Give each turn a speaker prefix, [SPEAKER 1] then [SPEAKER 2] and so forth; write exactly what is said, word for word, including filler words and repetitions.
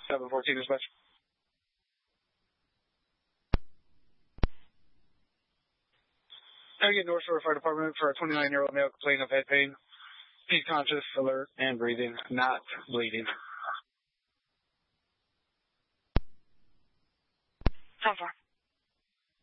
[SPEAKER 1] seven fourteen dispatch. Target North Shore Fire Department for a twenty-nine-year-old male complaining of head pain. He's conscious, alert, and breathing, not bleeding.
[SPEAKER 2] ten four.